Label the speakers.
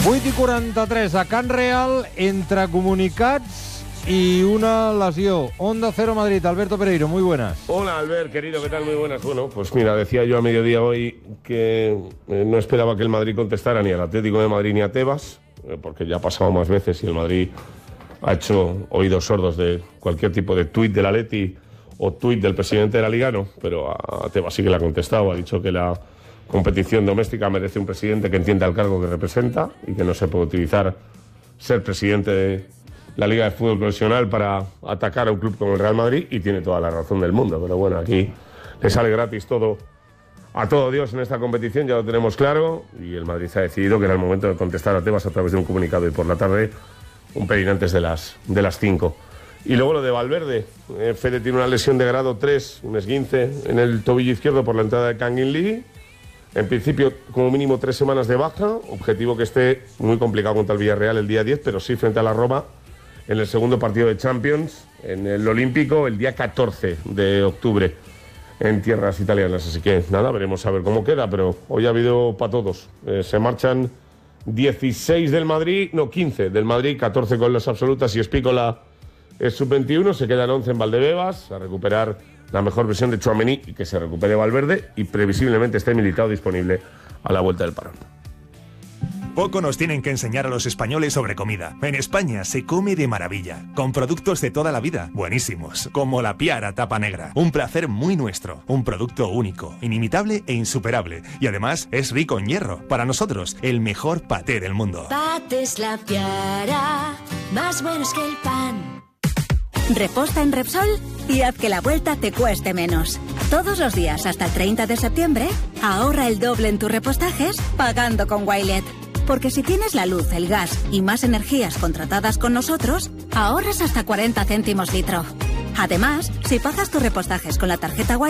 Speaker 1: 8:43 a Can Real, entre comunicats y una lesió. Onda Cero Madrid, Alberto Pereiro, muy buenas.
Speaker 2: Hola Albert, querido, ¿qué tal? Muy buenas. Bueno, pues mira, decía yo a mediodía hoy que no esperaba que el Madrid contestara ni al Atlético de Madrid ni a Tebas, porque ya ha pasado más veces y el Madrid ha hecho oídos sordos de cualquier tipo de tuit del Atleti o tuit del presidente de la Liga, no, pero a Tebas sí que le ha contestado, ha dicho que la competición doméstica merece un presidente que entienda el cargo que representa y que no se puede utilizar ser presidente de la Liga de Fútbol Profesional para atacar a un club como el Real Madrid, y tiene toda la razón del mundo, pero bueno, aquí le sale gratis todo a todo Dios en esta competición, ya lo tenemos claro, y el Madrid se ha decidido que era el momento de contestar a Tebas a través de un comunicado, y por la tarde, un pelín antes de las 5. Y luego lo de Valverde, Fede tiene una lesión de grado 3, un esguince en el tobillo izquierdo por la entrada de Kangin Lee. En principio, como mínimo 3 semanas de baja, objetivo que esté muy complicado contra el Villarreal el día 10, pero sí frente a la Roma en el segundo partido de Champions, en el Olímpico, el día 14 de octubre, en tierras italianas. Así que nada, veremos a ver cómo queda, pero hoy ha habido para todos. Se marchan 16 del Madrid, no, 15 del Madrid, 14 con las absolutas y Espícola es sub-21, se quedan 11 en Valdebebas a recuperar la mejor versión de Tchouaméni y que se recupere Valverde, y previsiblemente esté Militao disponible a la vuelta del parón.
Speaker 3: Poco nos tienen que enseñar a los españoles sobre comida. En España se come de maravilla, con productos de toda la vida, buenísimos, como la Piara Tapa Negra. Un placer muy nuestro, un producto único, inimitable e insuperable. Y además es rico en hierro. Para nosotros, el mejor paté del mundo.
Speaker 4: Patés La Piara, más buenos que el pan.
Speaker 5: Reposta en Repsol y haz que la vuelta te cueste menos. Todos los días hasta el 30 de septiembre, ahorra el doble en tus repostajes pagando con Wilet. Porque si tienes la luz, el gas y más energías contratadas con nosotros, ahorras hasta 40 céntimos litro. Además, si pagas tus repostajes con la tarjeta Wilet,